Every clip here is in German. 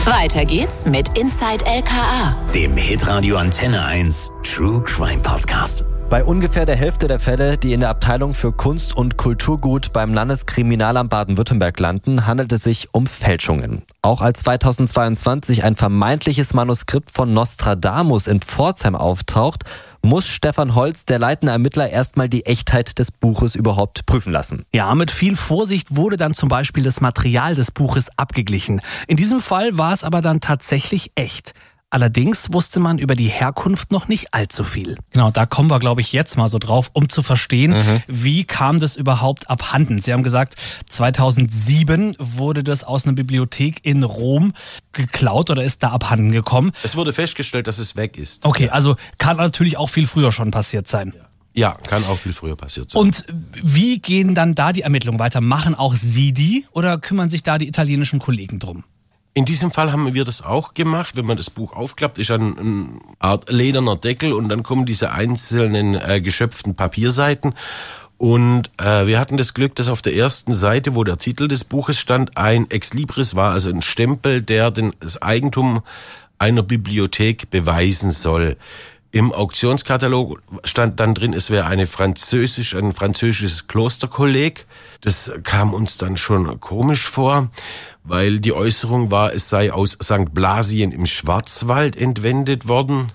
Weiter geht's mit Inside LKA, dem Hitradio Antenne 1 True Crime Podcast. Bei ungefähr der Hälfte der Fälle, die in der Abteilung für Kunst- und Kulturgut beim Landeskriminalamt Baden-Württemberg landen, handelt es sich um Fälschungen. Auch als 2022 ein vermeintliches Manuskript von Nostradamus in Pforzheim auftaucht, muss Stefan Holz, der leitende Ermittler, erstmal die Echtheit des Buches überhaupt prüfen lassen. Ja, mit viel Vorsicht wurde dann zum Beispiel das Material des Buches abgeglichen. In diesem Fall war es aber dann tatsächlich echt. Allerdings wusste man über die Herkunft noch nicht allzu viel. Genau, da kommen wir, glaube ich, jetzt mal so drauf, um zu verstehen, wie kam das überhaupt abhanden. Sie haben gesagt, 2007 wurde das aus einer Bibliothek in Rom geklaut oder ist da abhanden gekommen. Es wurde festgestellt, dass es weg ist. Okay, also kann natürlich auch viel früher schon passiert sein. Ja, kann auch viel früher passiert sein. Und wie gehen dann da die Ermittlungen weiter? Machen auch Sie die oder kümmern sich da die italienischen Kollegen drum? In diesem Fall haben wir das auch gemacht. Wenn man das Buch aufklappt, ist eine Art lederner Deckel und dann kommen diese einzelnen geschöpften Papierseiten. Und wir hatten das Glück, dass auf der ersten Seite, wo der Titel des Buches stand, ein Exlibris war, also ein Stempel, der das Eigentum einer Bibliothek beweisen soll. Im Auktionskatalog stand dann drin, es wäre ein französisches Klosterkolleg. Das kam uns dann schon komisch vor, weil die Äußerung war, es sei aus St. Blasien im Schwarzwald entwendet worden.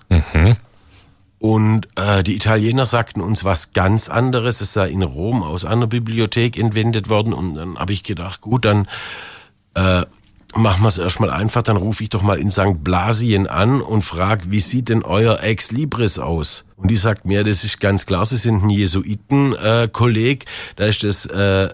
Und die Italiener sagten uns was ganz anderes. Es sei in Rom aus einer Bibliothek entwendet worden. Und dann habe ich gedacht, gut, dann machen wir es erstmal einfach, dann rufe ich doch mal in St. Blasien an und frage, wie sieht denn euer Ex-Libris aus? Und die sagt mir, das ist ganz klar, sie sind ein Jesuiten-Kolleg, da ist das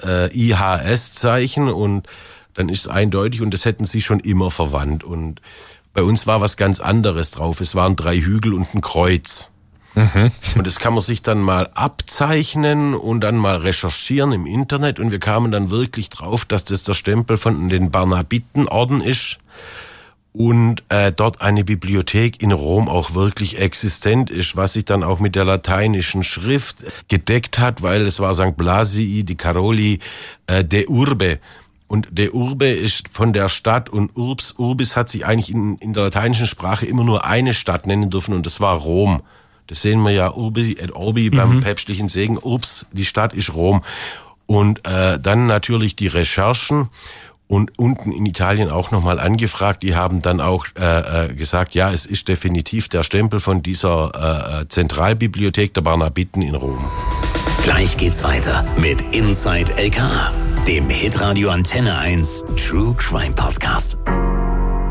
IHS-Zeichen und dann ist es eindeutig und das hätten sie schon immer verwandt. Und bei uns war was ganz anderes drauf, es waren 3 Hügel und ein Kreuz. Und das kann man sich dann mal abzeichnen und dann mal recherchieren im Internet und wir kamen dann wirklich drauf, dass das der Stempel von den Barnabitenorden ist und dort eine Bibliothek in Rom auch wirklich existent ist, was sich dann auch mit der lateinischen Schrift gedeckt hat, weil es war St. Blasii di Caroli de Urbe. Und de Urbe ist von der Stadt und Urbis hat sich eigentlich in der lateinischen Sprache immer nur eine Stadt nennen dürfen und das war Rom. Das sehen wir ja Urbi et Orbi beim päpstlichen Segen. Urbs, die Stadt ist Rom. Und dann natürlich die Recherchen und unten in Italien auch nochmal angefragt. Die haben dann auch gesagt, ja, es ist definitiv der Stempel von dieser Zentralbibliothek der Barnabiten in Rom. Gleich geht's weiter mit Inside LKA, dem Hitradio Antenne 1 True Crime Podcast.